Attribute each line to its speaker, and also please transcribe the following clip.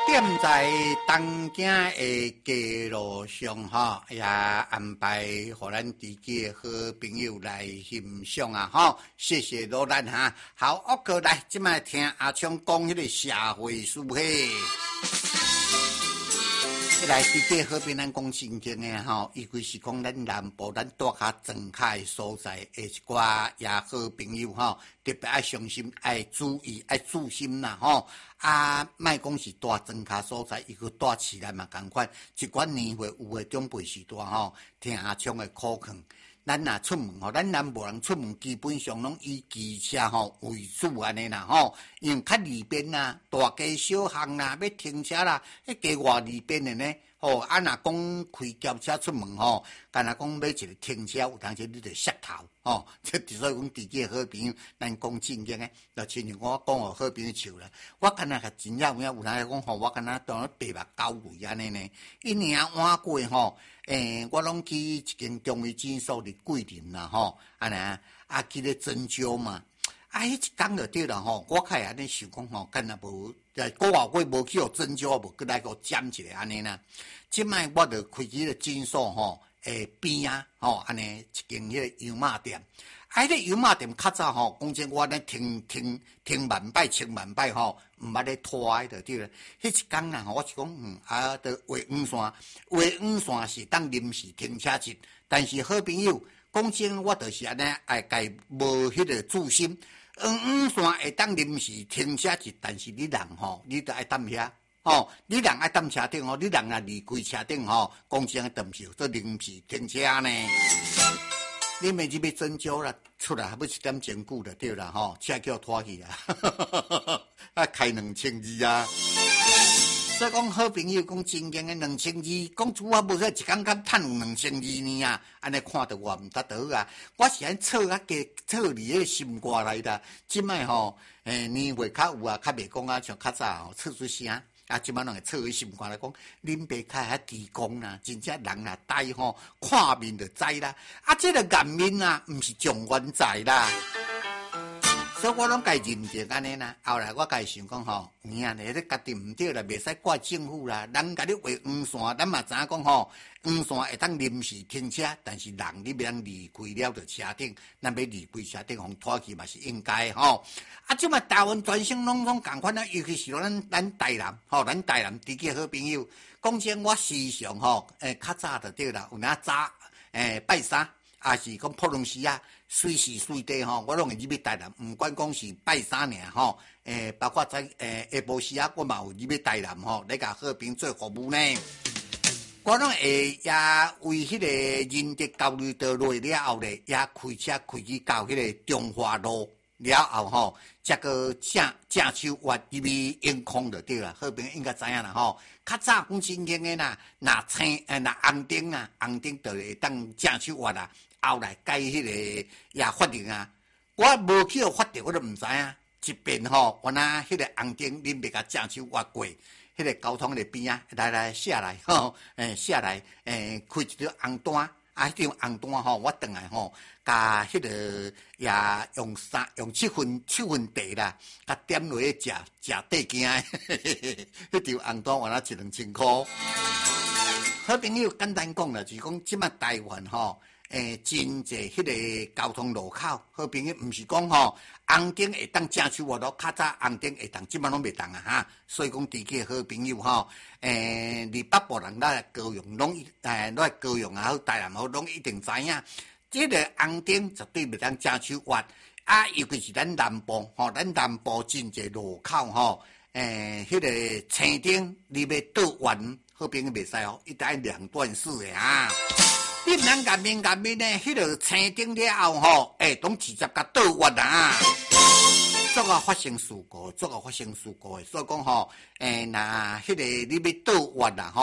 Speaker 1: 点在东京的街路上也安排互咱自己的好朋友来欣赏谢谢罗兰好，我过来即摆听阿昌讲迄个社会事嘿。来，自己好朋咱讲正经的伊规是讲咱南部咱大较庄卡的所在的一寡也好朋友特别爱小心，爱注意，爱注心啦莫讲是大庄卡所在，伊个大市内嘛共款，一寡年岁有诶长辈时代听阿昌的苦劝。咱若出门咱南部人出门基本上拢以机车为主安尼啦因为较里边大街小巷要停车啦，迄街外里边的呢若讲开轿车出门干若讲买一个停车，有当时你着摔头这所以讲自己的好朋友，咱讲正经的，就亲像我讲好朋友笑啦，我敢若甲真正有人讲我敢若当白目狗胃安尼呢，一年换过我拢去一间中医诊所伫桂林啦去咧针灸嘛，迄一工就对啦我开安尼想讲敢若无个外月无去针灸，无过来个占一个安尼啦。即摆我就开去咧诊所边安尼一间迄个油麻店。迄个油麻店较早讲真我咧停万摆千万摆毋捌咧拖迄就对了。迄一工我是讲就画黄线是当临时停车一，但是好朋友讲真，我就是安尼爱家无迄个自信。黄线会当临时停车一，但是你人你着爱踮遐你人爱踮车顶你人若离开车顶讲真的毋是做临时停车呢。你每日要针灸啦，出来要1点钟久就对啦车叫拖去开2000字所以讲好朋友讲真经的2000字，讲主要无说一工敢赚2000字呢安尼看着我毋得倒我是安错伫迄个心肝内啦。即摆年岁较有较袂讲像较早错出声。即摆拢会错喺心肝来讲，恁爸较遐奇功啦，真正人呆看面就知啦。这个颜面毋是状元在啦。所以我拢家认定安尼啦。后来我家想讲你家己毋对啦，袂使怪政府啦。人家你画黄线，咱嘛知影讲黄线会当临时停车，但是人你要离开了就车顶，咱要离开车顶，互拖去嘛是应该即摆台湾全省拢共款尤其是咱台南咱台南自己好朋友，讲真我时常较早就对啦，有哪早拜三。是讲普通时随时随地我拢会入去台南，毋管讲是拜三尔包括在下晡时我嘛有入去台南咧甲好朋友做服务呢。我拢会为迄个仁德交流道落了后咧，开车开去到迄个中华路了后才个正手挖入去永康就对啦。好朋友应该知影啦较早讲真经的啦，若红灯红灯就会当正手挖后来改迄个法令我无去法令我都毋知影。一遍我那迄个红灯恁别甲正手挖过，迄个交通的边来写来写来开一条红单迄张红单我转来甲迄个用七分茶啦，甲点落去食茶块迄张红单换1,2000块。好朋友简单讲啦，就是讲即摆台湾真济迄个交通路口，好朋友毋是讲红灯会当正手挖咯，较早红灯会当，即摆拢袂当所以讲自己好朋友离北部人来高雄拢来高雄好台南好拢一定知影，这个红灯绝对袂当正手挖尤其是咱南部咱南部真济路口迄个青灯你要倒弯，好朋友袂使一定爱两段式的你毋通颜面呢，迄个青灯了后拢直接甲倒弯做个发生事故的，所以讲若迄个你要倒弯